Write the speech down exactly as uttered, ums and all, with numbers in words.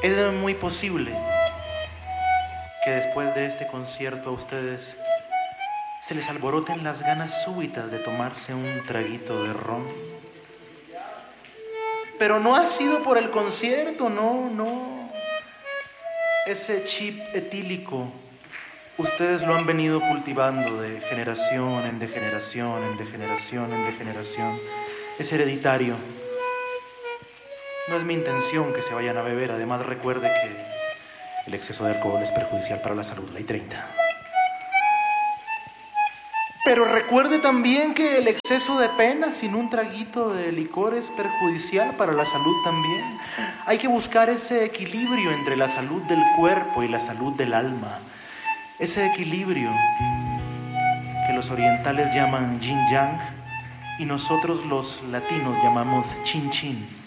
Es muy posible que después de este concierto a ustedes se les alboroten las ganas súbitas de tomarse un traguito de ron. Pero no ha sido por el concierto, no, no. Ese chip etílico, ustedes lo han venido cultivando de generación en degeneración, en degeneración, en degeneración. Es hereditario. No es mi intención que se vayan a beber. Además, recuerde que el exceso de alcohol es perjudicial para la salud. Ley treinta. Pero recuerde también que el exceso de pena sin un traguito de licor es perjudicial para la salud también. Hay que buscar ese equilibrio entre la salud del cuerpo y la salud del alma. Ese equilibrio que los orientales llaman yin yang y nosotros los latinos llamamos chin chin.